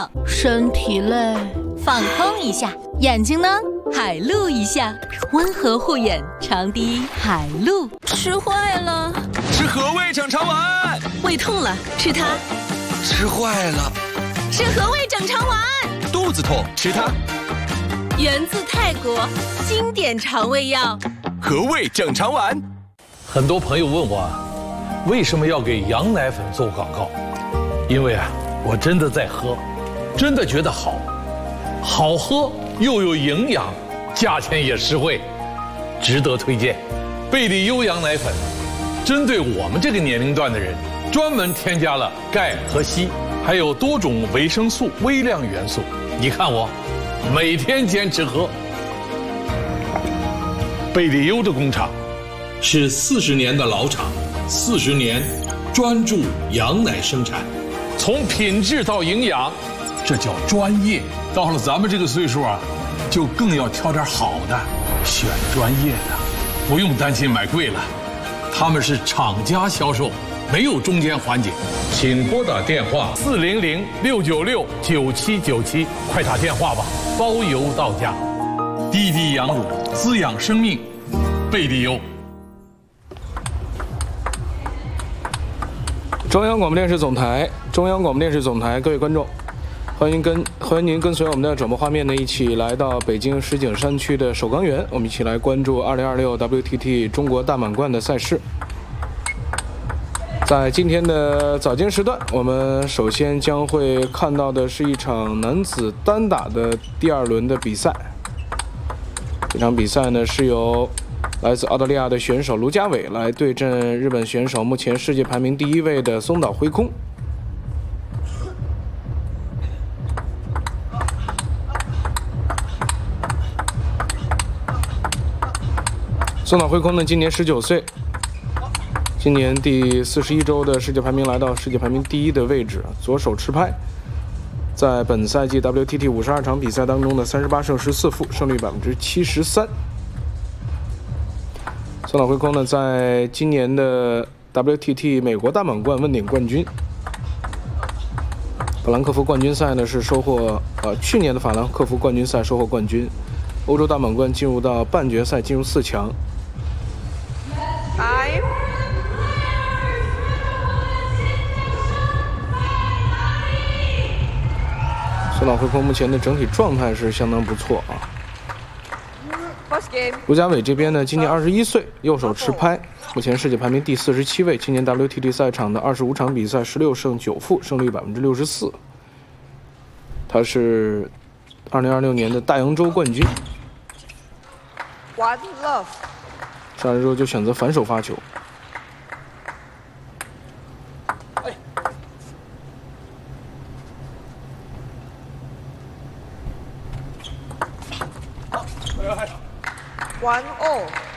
药，身体累， 放空一下； 眼睛呢， 海陆一下，温和护眼，长堤海陆。 吃坏了， 吃和味整肠丸。 胃痛了，吃它。 吃坏了， 吃和味整肠丸。 肚子痛，吃它。 源自泰国，经典肠胃药， 和味整肠丸。 很多朋友问我，为什么要给羊奶粉做广告？因为我真的在喝，真的觉得好，好喝又有营养，价钱也实惠，值得推荐。贝利优羊奶粉，针对我们这个年龄段的人，专门添加了钙和硒，还有多种维生素、微量元素。你看我，每天坚持喝。贝利优的工厂是40年的老厂，40年专注羊奶生产，从品质到营养，这叫专业。到了咱们这个岁数就更要挑点好的，选专业的，不用担心买贵了。他们是厂家销售，没有中间环节。请拨打电话400-696-9797，快打电话吧，包邮到家。滴滴羊乳，滋养生命，贝利优。 中央广播电视总台，各位观众，欢迎您跟随我们的转播画面呢，一起来到北京石景山区的首钢园，我们一起来关注2026 WTT 中国大满贯的赛事。在今天的早间时段，我们首先将会看到的是一场男子单打的第2轮的比赛。这场比赛呢是由来自澳大利亚的选手卢家伟来对阵日本选手目前世界排名第1位的松岛辉空。松岛辉空呢今年19岁，今年第41周的世界排名来到世界排名第1的位置，左手持拍，在本赛季 WTT 52场比赛当中的38胜14负，胜率73%。松岛辉空呢，在今年的 WTT 美国大满贯问鼎冠军，法兰克福冠军赛呢是收获去年的法兰克福冠军赛收获冠军，欧洲大满贯进入到半决赛，进入4强。松岛辉空目前的整体状态是相当不错卢家伟这边呢，今年21岁，右手持拍，目前世界排名第47位，今年 WTT 赛场的25场比赛16胜9负，胜率64%。他是2026年的大洋洲冠军。上一周就选择反手发球。1-0